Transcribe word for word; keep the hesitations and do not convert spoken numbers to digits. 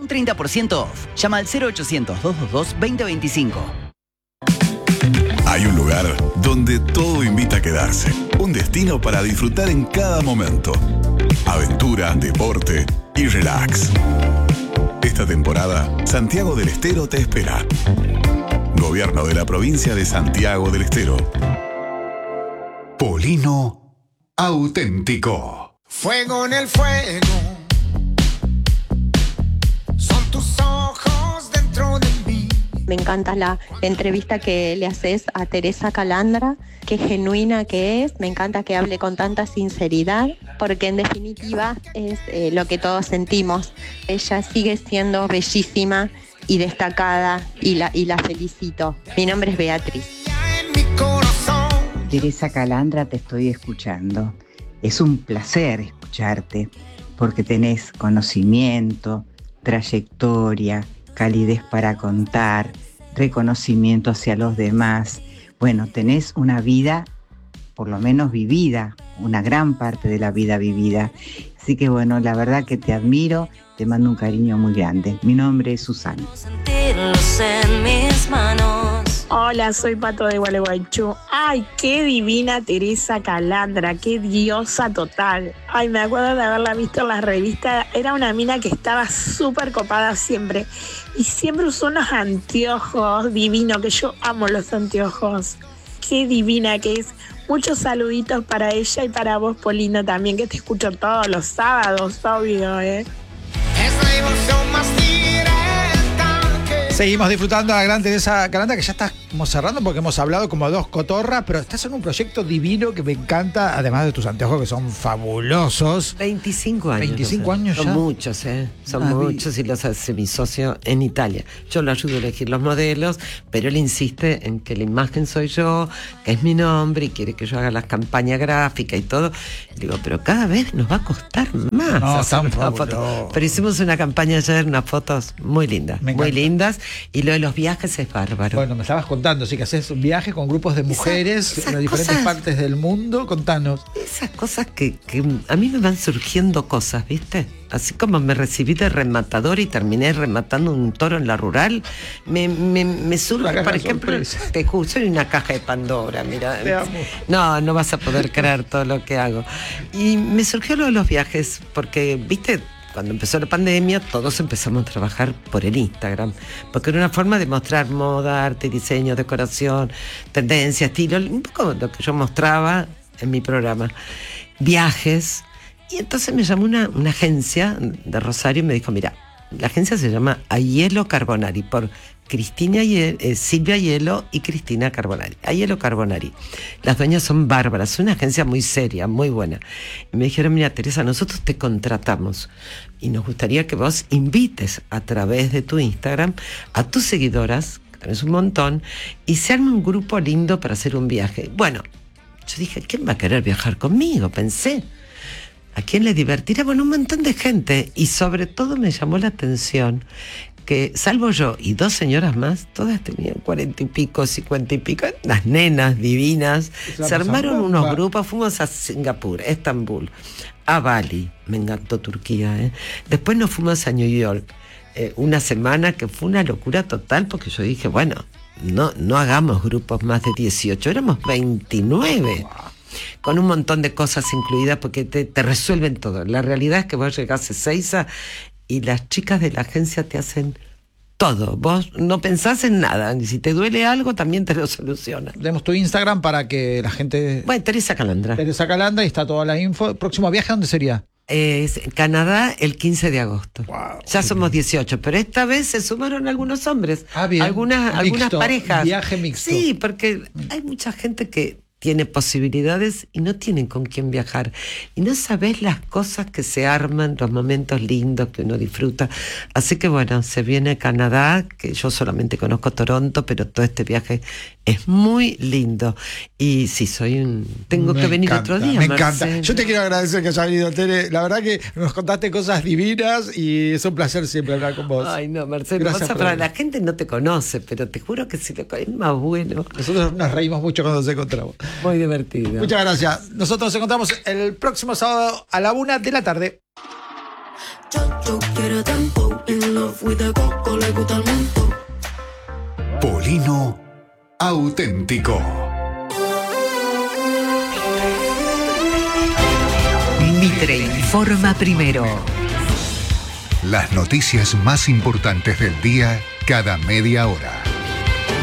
treinta por ciento off. Llama al cero ochocientos, doscientos veintidós, veinte veinticinco. Hay un lugar donde todo invita a quedarse. Un destino para disfrutar en cada momento. Aventura, deporte y relax. Esta temporada, Santiago del Estero te espera. Gobierno de la provincia de Santiago del Estero. Polino auténtico. Fuego en el fuego. Son tus ojos dentro de mí. Me encanta la entrevista que le haces a Teresa Calandra, qué genuina que es. Me encanta que hable con tanta sinceridad, porque en definitiva es eh, lo que todos sentimos. Ella sigue siendo bellísima y destacada y la, y la felicito. Mi nombre es Beatriz. Teresa Calandra, te estoy escuchando. Es un placer escucharte porque tenés conocimiento, trayectoria, calidez para contar, reconocimiento hacia los demás. Bueno, tenés una vida, por lo menos vivida, una gran parte de la vida vivida. Así que bueno, la verdad que te admiro, te mando un cariño muy grande. Mi nombre es Susana. Sentirlos en mis manos. Hola, soy Pato de Gualeguaychú. Ay, qué divina Teresa Calandra, qué diosa total. Ay, me acuerdo de haberla visto en las revistas. Era una mina que estaba súper copada siempre. Y siempre usó unos anteojos divinos, que yo amo los anteojos. Qué divina que es. Muchos saluditos para ella y para vos, Polino, también, que te escucho todos los sábados, obvio, ¿eh? Es la emoción más directa que... Seguimos disfrutando a la gran Teresa Calandra, que ya estamos cerrando porque hemos hablado como dos cotorras, pero estás en un proyecto divino que me encanta, además de tus anteojos que son fabulosos. veinticinco años. veinticinco años ya. Son muchos, ¿eh? Son ah, muchos y los hace mi socio en Italia. Yo lo ayudo a elegir los modelos, pero él insiste en que la imagen soy yo, que es mi nombre y quiere que yo haga las campañas gráficas y todo. Digo, pero cada vez nos va a costar más. No, hacer tan una foto. Pero hicimos una campaña ayer, unas fotos muy lindas, muy lindas. Y lo de los viajes es bárbaro. Bueno, me estabas contando, sí, que haces un viaje con grupos de mujeres Esa, en diferentes cosas, partes del mundo. Contanos. Esas cosas que, que a mí me van surgiendo cosas, ¿viste? Así como me recibí de rematador y terminé rematando un toro en la rural, me, me, me surge, por ejemplo, te juro, soy una caja de Pandora, mira. Te amo. No, no vas a poder creer todo lo que hago. Y me surgió lo de los viajes, porque, ¿viste? Cuando empezó la pandemia, todos empezamos a trabajar por el Instagram, porque era una forma de mostrar moda, arte, diseño, decoración, tendencia, estilo, un poco lo que yo mostraba en mi programa. Viajes. Y entonces me llamó una, una agencia de Rosario y me dijo, mira, la agencia se llama Aiello Carbonari, por Cristina Aiello, eh, Silvia Aiello y Cristina Carbonari. Aiello Carbonari. Las dueñas son bárbaras, es una agencia muy seria, muy buena. Y me dijeron, mira, Teresa, nosotros te contratamos y nos gustaría que vos invites a través de tu Instagram a tus seguidoras, que tenés un montón, y se arme un grupo lindo para hacer un viaje. Bueno, yo dije, ¿quién va a querer viajar conmigo? Pensé. ¿A quién le divertirá? Bueno, un montón de gente. Y sobre todo me llamó la atención que, salvo yo y dos señoras más, todas tenían cuarenta y pico, cincuenta y pico, las nenas divinas. Se armaron unos grupos, fuimos a Singapur, a Estambul, a Bali, me encantó Turquía, ¿eh? Después nos fuimos a New York, eh, una semana que fue una locura total, porque yo dije, bueno, no, no hagamos grupos más de dieciocho, éramos veintinueve. Con un montón de cosas incluidas porque te, te resuelven todo. La realidad es que vos llegás a Ezeiza y las chicas de la agencia te hacen todo. Vos no pensás en nada. Y si te duele algo, también te lo solucionan. Tenemos tu Instagram para que la gente... Bueno, Teresa Calandra. Teresa Calandra, y está toda la info. ¿Próximo viaje dónde sería? Es Canadá el quince de agosto. Wow, ya somos dieciocho, pero esta vez se sumaron algunos hombres. Ah, bien. Algunas, Mixto, algunas parejas. Viaje mixto. Sí, porque hay mucha gente que tiene posibilidades y no tienen con quién viajar. Y no sabés las cosas que se arman, los momentos lindos que uno disfruta. Así que bueno, se viene Canadá, que yo solamente conozco Toronto, pero todo este viaje es muy lindo. Y sí, soy un... Tengo me que venir encanta, otro día, Me Marcelo. encanta. Yo te quiero agradecer que hayas venido, Tere. La verdad que nos contaste cosas divinas y es un placer siempre hablar con vos. Ay, no, Marcelo. Gracias Vas a para la gente no te conoce, pero te juro que si lo es más bueno. Nosotros nos reímos mucho cuando nos encontramos. Muy divertido. Muchas gracias. Nosotros nos encontramos el próximo sábado a la una de la tarde. Yo, yo quiero tiempo y lo love with the coco, le gusta el mento. Polino Auténtico. Mitre informa primero. Las noticias más importantes del día cada media hora.